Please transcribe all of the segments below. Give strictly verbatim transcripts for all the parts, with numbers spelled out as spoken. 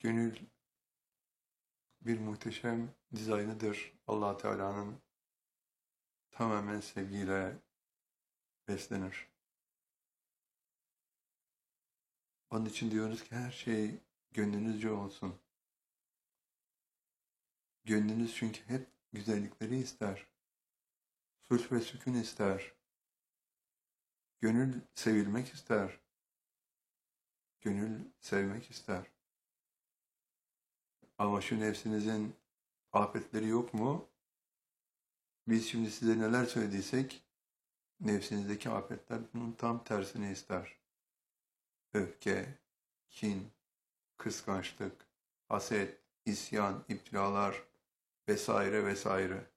Gönül bir muhteşem dizaynıdır. Allah Teala'nın tamamen sevgiyle beslenir. Onun için diyoruz ki her şey gönlünüzce olsun. Gönlünüz çünkü hep güzellikleri ister. Sulh ve sükun ister. Gönül sevilmek ister. Gönül sevmek ister. Ama şu nefsinizin afetleri yok mu? Biz şimdi size neler söylediysek nefsinizdeki afetler bunun tam tersini ister. Öfke, kin, kıskançlık, haset, isyan, iptilalar vesaire vesaire.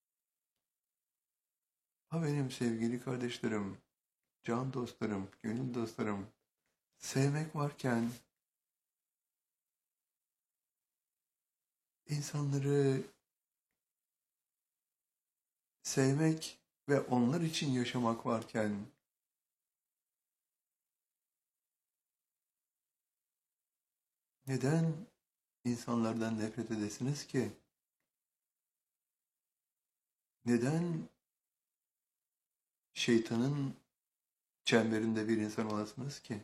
Ha benim sevgili kardeşlerim, can dostlarım, gönül dostlarım, sevmek varken insanları sevmek ve onlar için yaşamak varken neden insanlardan nefret edesiniz ki? Neden şeytanın çemberinde bir insan olasınız ki?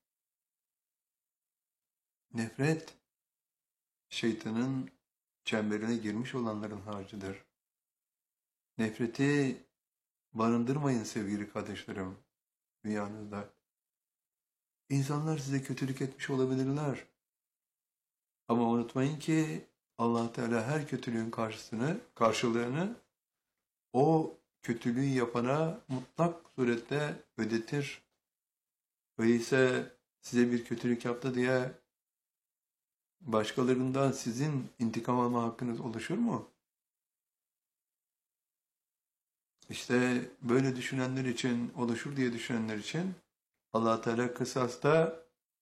Nefret, şeytanın çemberine girmiş olanların harcıdır. Nefreti barındırmayın sevgili kardeşlerim dünyanızda. İnsanlar size kötülük etmiş olabilirler. Ama unutmayın ki Allah Teala her kötülüğün karşısını, karşılığını o kötülüğü yapana mutlak surette ödetir. Öyleyse size bir kötülük yaptı diye başkalarından sizin intikam alma hakkınız oluşur mu? İşte böyle düşünenler için, oluşur diye düşünenler için Allah Teala kısasta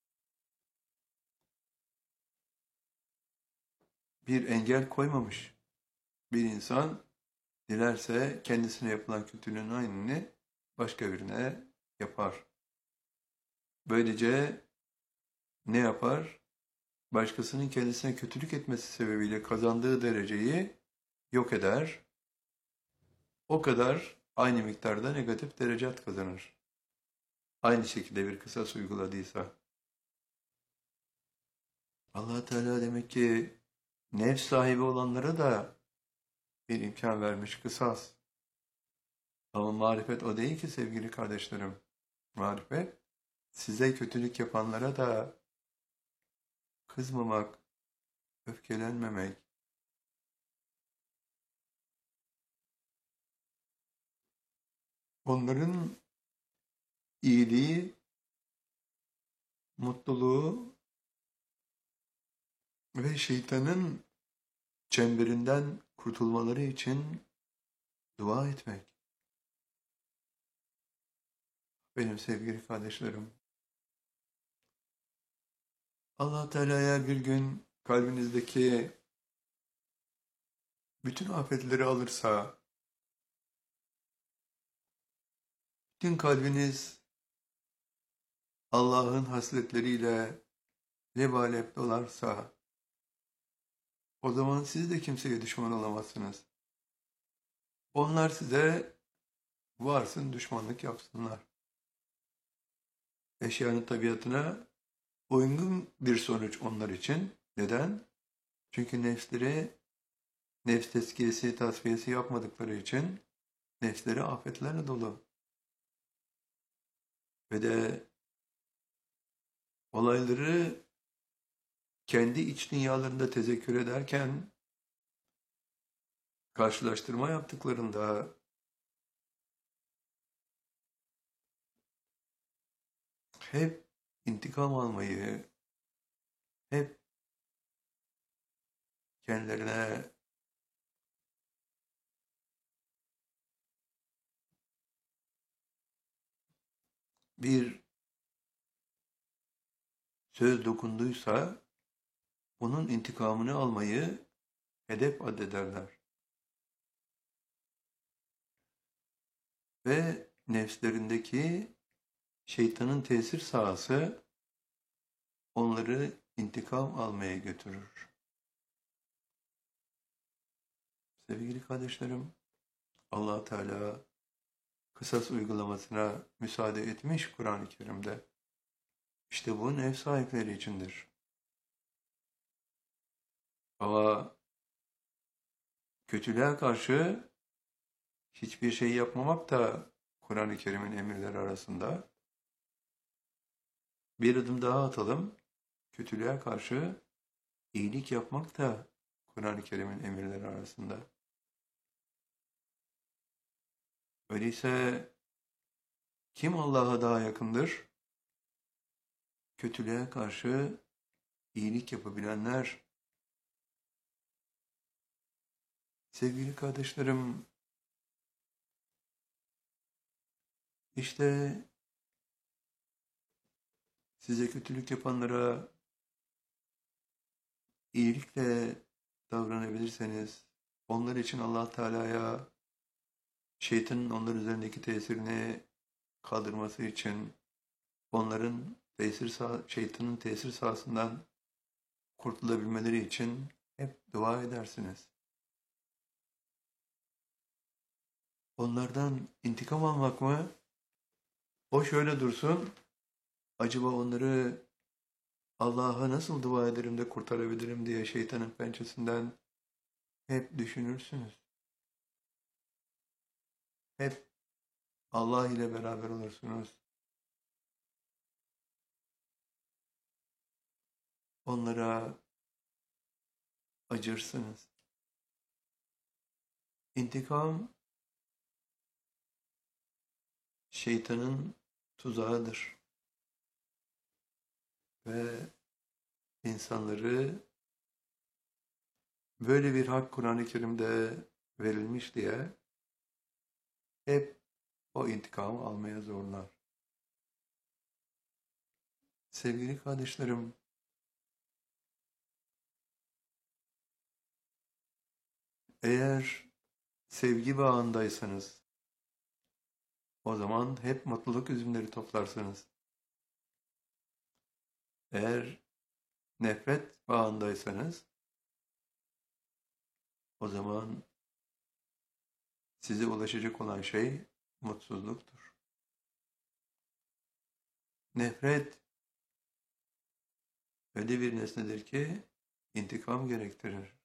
bir engel koymamış. Bir insan dilerse kendisine yapılan kötülüğün aynını başka birine yapar. Böylece ne yapar? Başkasının kendisine kötülük etmesi sebebiyle kazandığı dereceyi yok eder. O kadar aynı miktarda negatif derecat kazanır. Aynı şekilde bir kısas uyguladıysa. Allah Teala demek ki nefs sahibi olanlara da bir imkan vermiş kısas. Ama marifet o değil ki sevgili kardeşlerim. Marifet size kötülük yapanlara da kızmamak, öfkelenmemek, onların iyiliği, mutluluğu ve şeytanın çemberinden kurtulmaları için dua etmek. Benim sevgili kardeşlerim, Allah Teala eğer bir gün kalbinizdeki bütün afetleri alırsa, bütün kalbiniz Allah'ın hasletleriyle lebalep dolarsa, o zaman siz de kimseye düşman olamazsınız. Onlar size varsın düşmanlık yapsınlar. Eşyanın tabiatına uygun bir sonuç onlar için. Neden? Çünkü nefsleri, nefs tezkiyesi, tasfiyesi yapmadıkları için nefsleri afetlerle dolu. Ve de olayları kendi iç dünyalarında tezekkür ederken karşılaştırma yaptıklarında hep intikam almayı, hep kendilerine bir söz dokunduysa onun intikamını almayı hedef addederler. Ve nefslerindeki şeytanın tesir sahası onları intikam almaya götürür. Sevgili kardeşlerim, Allah Teala kısas uygulamasına müsaade etmiş Kur'an-ı Kerim'de. İşte bu ev sahipleri içindir. Ama kötülüğe karşı hiçbir şey yapmamak da Kur'an-ı Kerim'in emirleri arasında. Bir adım daha atalım. Kötülüğe karşı iyilik yapmak da Kur'an-ı Kerim'in emirleri arasında. Öyleyse kim Allah'a daha yakındır? Kötülüğe karşı iyilik yapabilenler. Sevgili kardeşlerim, işte size kötülük yapanlara iyilikle davranabilirseniz, onlar için Allah Teala'ya şeytanın onlar üzerindeki tesirini kaldırması için, onların tesir sah şeytanın tesir sahasından kurtulabilmeleri için hep dua edersiniz. Onlardan intikam almak mı? O şöyle dursun, acaba onları Allah'a nasıl dua ederim de kurtarabilirim diye şeytanın pençesinden hep düşünürsünüz. Hep Allah ile beraber olursunuz. Onlara acırsınız. İntikam şeytanın tuzağıdır. Ve insanları böyle bir hak Kur'an-ı Kerim'de verilmiş diye hep o intikamı almaya zorlar. Sevgili kardeşlerim, eğer sevgi bağındaysanız, o zaman hep mutluluk üzümleri toplarsınız. Eğer nefret bağındaysanız, o zaman size ulaşacak olan şey mutsuzluktur. Nefret öyle bir nesnedir ki intikam gerektirir.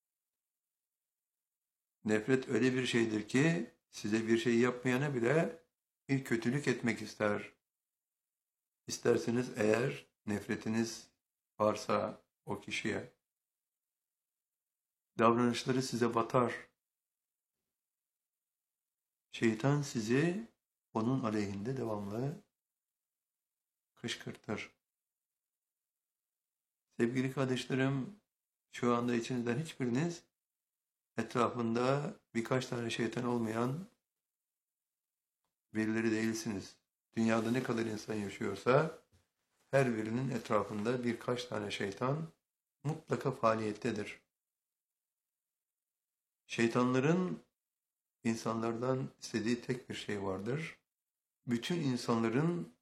Nefret öyle bir şeydir ki size bir şey yapmayana bile bir kötülük etmek ister. İsterseniz eğer nefretiniz varsa o kişiye, davranışları size batar. Şeytan sizi onun aleyhinde devamlı kışkırtır. Sevgili kardeşlerim, şu anda içinizden hiçbiriniz etrafında birkaç tane şeytan olmayan birileri değilsiniz. Dünyada ne kadar insan yaşıyorsa her birinin etrafında birkaç tane şeytan mutlaka faaliyettedir. Şeytanların insanlardan istediği tek bir şey vardır. Bütün insanların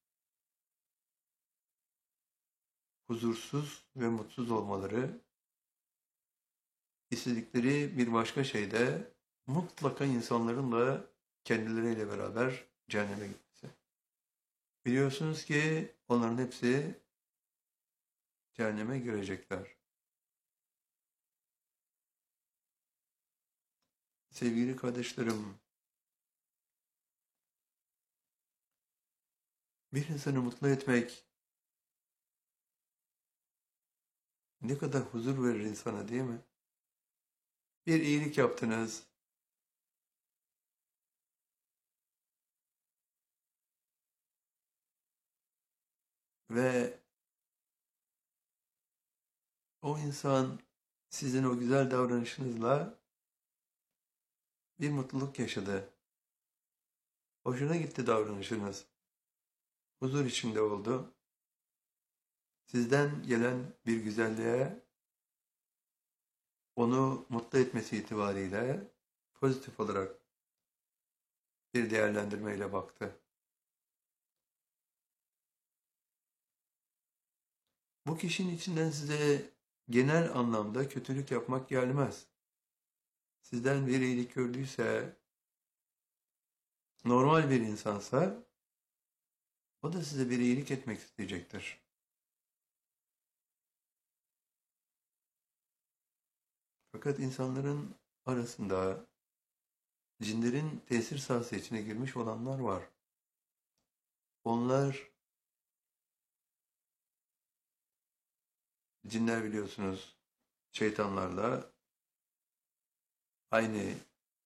huzursuz ve mutsuz olmaları, istedikleri bir başka şey de mutlaka insanların da kendileriyle beraber cehenneme gitmesi. Biliyorsunuz ki onların hepsi cehenneme girecekler. Sevgili kardeşlerim, bir insanı mutlu etmek ne kadar huzur verir insana, değil mi? Bir iyilik yaptınız. Ve o insan sizin o güzel davranışınızla bir mutluluk yaşadı. Hoşuna gitti davranışınız. Huzur içinde oldu. Sizden gelen bir güzelliğe onu mutlu etmesi itibariyle pozitif olarak bir değerlendirmeyle baktı. Bu kişinin içinden size genel anlamda kötülük yapmak gelmez. Sizden bir iyilik gördüyse, normal bir insansa, o da size bir iyilik etmek isteyecektir. Fakat insanların arasında cinlerin tesir sahası içine girmiş olanlar var. Onlar, cinler biliyorsunuz, şeytanlarla aynı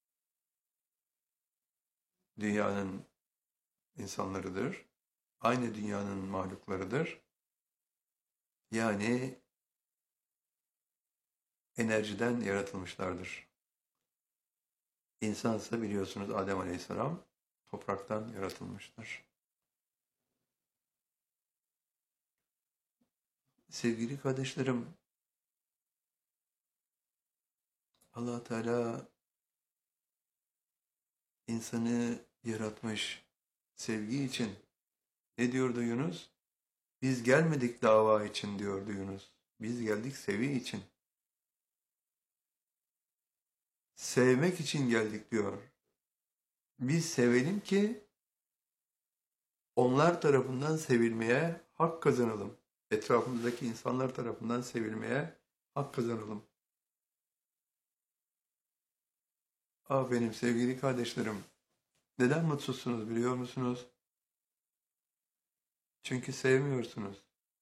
dünyanın insanlarıdır. Aynı dünyanın mahluklarıdır. Yani enerjiden yaratılmışlardır. İnsansa biliyorsunuz Adem Aleyhisselam topraktan yaratılmıştır. Sevgili kardeşlerim, Allah Teala insanı yaratmış sevgi için. Ne diyordu Yunus? Biz gelmedik dava için diyordu Yunus. Biz geldik sevi için. Sevmek için geldik diyor. Biz sevelim ki onlar tarafından sevilmeye hak kazanalım. Etrafımızdaki insanlar tarafından sevilmeye hak kazanalım. Ah benim sevgili kardeşlerim, neden mutsuzsunuz biliyor musunuz? Çünkü sevmiyorsunuz.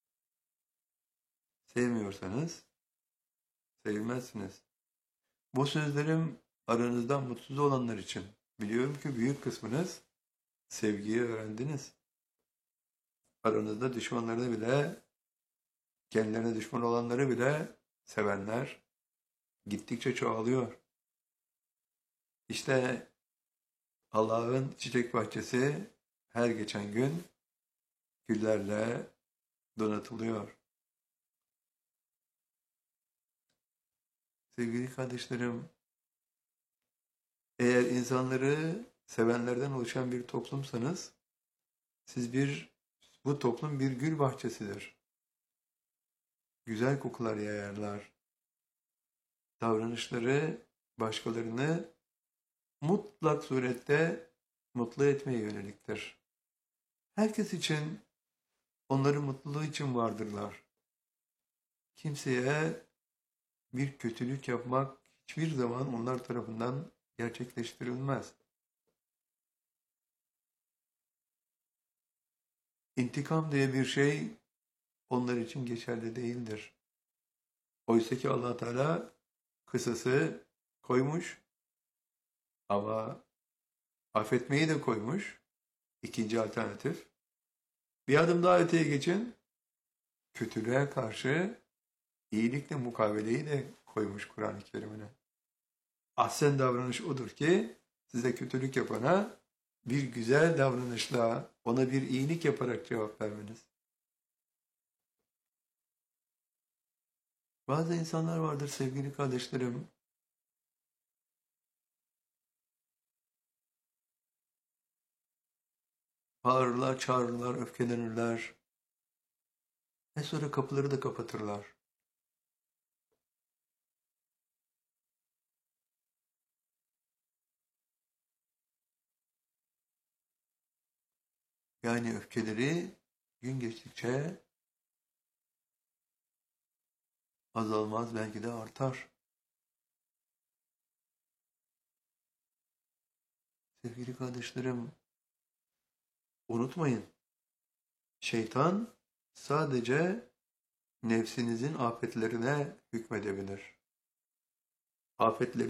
Sevmiyorsanız sevilmezsiniz. Bu sözlerim aranızdan mutsuz olanlar için. Biliyorum ki büyük kısmınız sevgiyi öğrendiniz. Aranızda düşmanlarını bile, kendilerine düşman olanları bile sevenler gittikçe çoğalıyor. İşte Allah'ın çiçek bahçesi her geçen gün güllerle donatılıyor. Sevgili kardeşlerim, eğer insanları sevenlerden oluşan bir toplumsanız, siz bir, bu toplum bir gül bahçesidir. Güzel kokular yayarlar. Davranışları başkalarını mutlak surette mutlu etmeye yöneliktir. Herkes için, onların mutluluğu için vardırlar. Kimseye bir kötülük yapmak hiçbir zaman onlar tarafından gerçekleştirilmez. İntikam diye bir şey onlar için geçerli değildir. Oysa ki Allah Teala kısası koymuş ama affetmeyi de koymuş. İkinci alternatif. Bir adım daha öteye geçin. Kötülüğe karşı iyilikle mukaveleyi de koymuş Kur'an-ı Kerim'ine. Ahsen davranış odur ki size kötülük yapana bir güzel davranışla, ona bir iyilik yaparak cevap vermeniz. Bazı insanlar vardır sevgili kardeşlerim. Bağırırlar, çağırırlar, öfkelenirler. Ve sonra kapıları da kapatırlar. Yani öfkeleri gün geçtikçe azalmaz, belki de artar. Sevgili kardeşlerim, unutmayın. Şeytan sadece nefsinizin afetlerine hükmedebilir. Afetlerin